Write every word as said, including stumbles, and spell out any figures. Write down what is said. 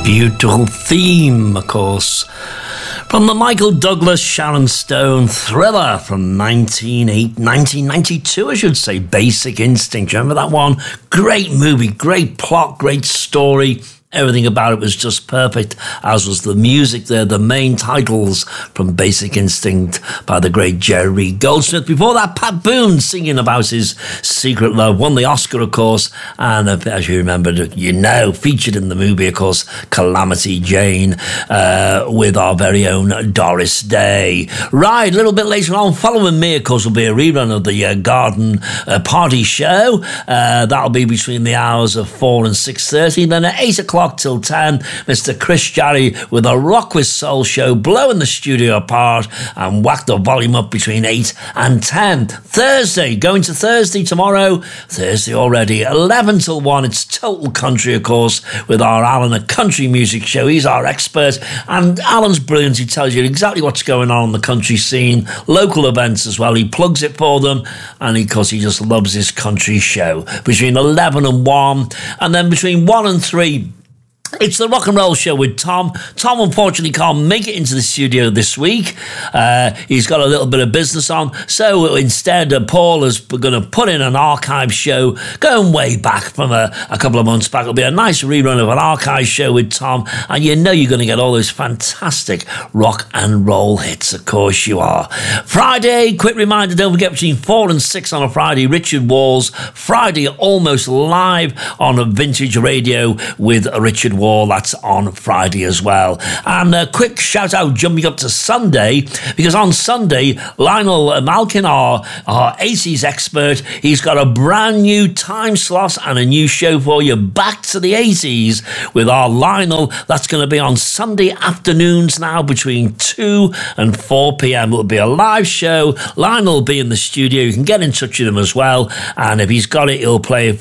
Beautiful theme, of course, from the Michael Douglas, Sharon Stone thriller from nineteen ninety-two, I should say, Basic Instinct. Remember that one? Great movie, great plot, great story. Everything about it was just perfect, as was the music there, the main titles from Basic Instinct by the great Jerry Goldsmith. Before that, Pat Boone singing about his secret love, won the Oscar, of course, and uh, as you remember, you know, featured in the movie, of course, Calamity Jane, uh, with our very own Doris Day. Right, a little bit later on, following me, of course, will be a rerun of the uh, Garden uh, Party Show. Uh, that'll be between the hours of four and six thirty. Then at eight o'clock till ten, Mister Chris Jarry with a Rock with Soul show, blowing the studio apart and whack the volume up between eight and ten. Thursday, going to Thursday tomorrow, Thursday already, eleven till one, it's Total Country, of course, with our Alan, a country music show. He's our expert, and Alan's brilliant. He tells you exactly what's going on in the country scene, local events as well. He plugs it for them, and of course, he just loves his country show. Between eleven and one, and then between one and three, it's the Rock and Roll Show with Tom. Tom, unfortunately, can't make it into the studio this week. Uh, he's got a little bit of business on. So instead, uh, Paul is going to put in an archive show going way back from a, a couple of months back. It'll be a nice rerun of an archive show with Tom. And you know you're going to get all those fantastic rock and roll hits. Of course you are. Friday, quick reminder, don't forget, between four and six on a Friday, Richard Wall's Friday Almost Live on Vintage Radio with Richard Wall. That's on Friday as well. And a quick shout out jumping up to Sunday, because on Sunday, Lionel Malkin, our, our eighties expert, he's got a brand new time slot and a new show for you, Back to the eighties with our Lionel. That's going to be on Sunday afternoons now between two and four p.m. It'll be a live show. Lionel will be in the studio. You can get in touch with him as well, and if he's got it, he'll play